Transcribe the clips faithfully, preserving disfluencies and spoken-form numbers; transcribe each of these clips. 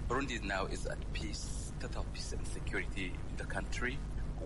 Burundi now is at peace, total peace and security in the country.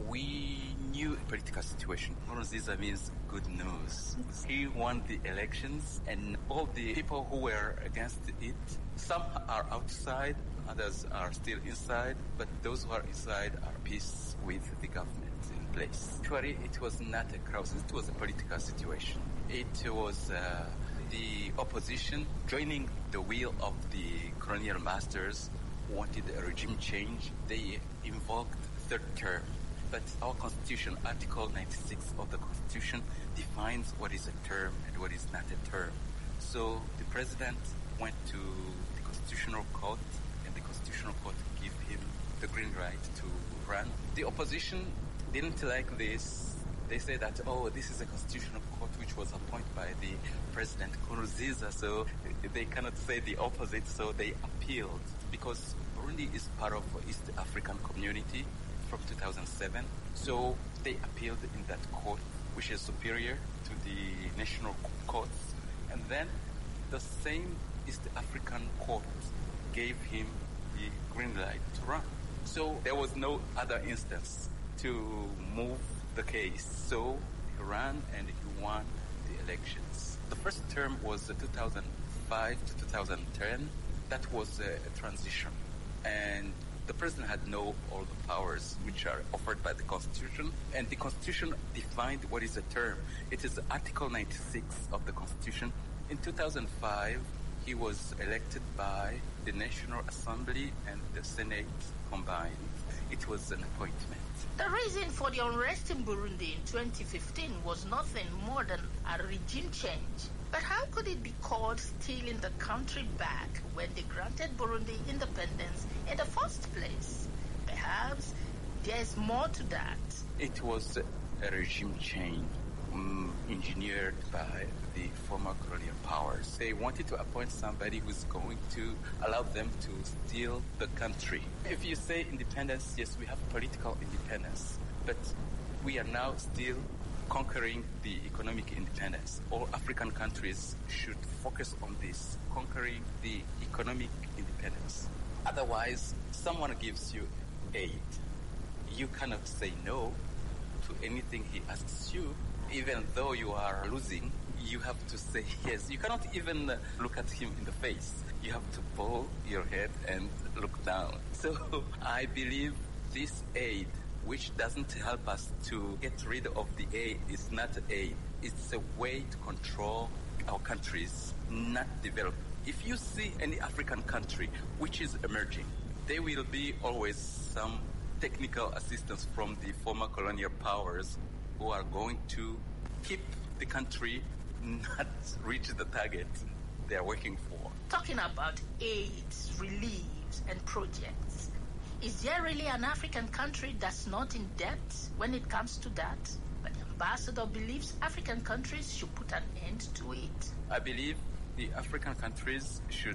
We knew the political situation. Nkurunziza means good news. He won the elections, and all the people who were against it, some are outside, others are still inside, but those who are inside are at peace with the government in place. Actually, it was not a crisis, it was a political situation. It was uh, the opposition joining the will of the colonial masters who wanted a regime change. They invoked third term. But our constitution, Article ninety-six of the constitution, defines what is a term and what is not a term. So the president went to the constitutional court, and the constitutional court gave him the green right to run. The opposition didn't like this. They say that, oh, this is a constitutional court which was appointed by the president Nkurunziza, so they cannot say the opposite, so they appealed. Because Burundi is part of the East African community from two thousand seven, so they appealed in that court, which is superior to the national courts, and then the same East African court gave him the green light to run. So there was no other instance to move the case, so he ran and he won the elections. The first term was two thousand five to two thousand ten. That was a, a transition, and the president had no all the powers which are offered by the Constitution, and the Constitution defined what is a term. It is Article ninety-six of the Constitution. In two thousand five, he was elected by the National Assembly and the Senate combined. It was an appointment. The reason for the unrest in Burundi in twenty fifteen was nothing more than a regime change. But how could it be called stealing the country back when they granted Burundi independence in the first place? Perhaps there's more to that. It was a regime change um, engineered by the former colonial powers. They wanted to appoint somebody who's going to allow them to steal the country. If you say independence, yes, we have political independence, but we are now still conquering the economic independence. All African countries should focus on this, conquering the economic independence. Otherwise, someone gives you aid. You cannot say no to anything he asks you. Even though you are losing, you have to say yes. You cannot even look at him in the face. You have to bow your head and look down. So I believe this aid, which doesn't help us to get rid of the aid, is not aid. It's a way to control our countries, not develop. If you see any African country which is emerging, there will be always some technical assistance from the former colonial powers who are going to keep the country not reach the target they are working for. Talking about aids, reliefs, and projects, is there really an African country that's not in debt when it comes to that? But the ambassador believes African countries should put an end to it. I believe the African countries should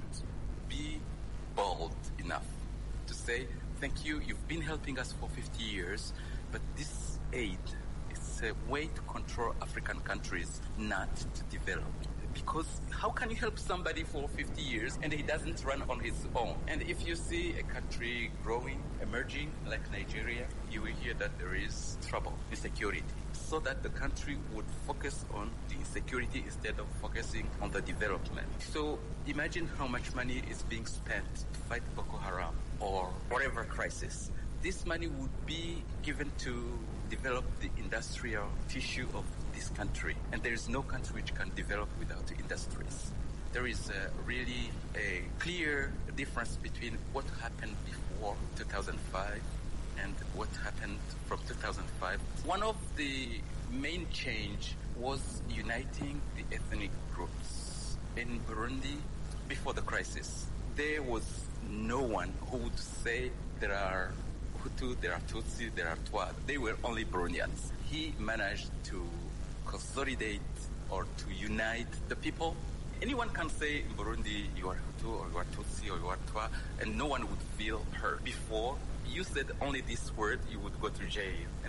be bold enough to say, thank you, you've been helping us for fifty years, but this aid is a way to control African countries not to develop. Because how can you help somebody for fifty years and he doesn't run on his own? And if you see a country growing, emerging, like Nigeria, you will hear that there is trouble, insecurity. So that the country would focus on the insecurity instead of focusing on the development. So imagine how much money is being spent to fight Boko Haram or whatever crisis. This money would be given to develop the industrial tissue of this country. And there is no country which can develop without industries. There is a really a clear difference between what happened before two thousand five and what happened from two thousand five. One of the main change was uniting the ethnic groups. In Burundi, before the crisis, there was no one who would say there are Hutu, there are Tutsi, there are Twa. They were only Burundians. He managed to consolidate or to unite the people. Anyone can say in Burundi, you are Hutu or you are Tutsi or you are Twa, and no one would feel hurt. Before, you said only this word, you would go to jail.